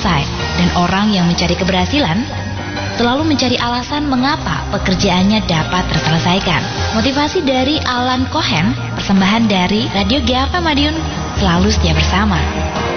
selesai. Dan orang yang mencari keberhasilan selalu mencari alasan mengapa pekerjaannya dapat terselesaikan. Motivasi dari Alan Cohen, persembahan dari Radio GFM Madiun, selalu setia bersama.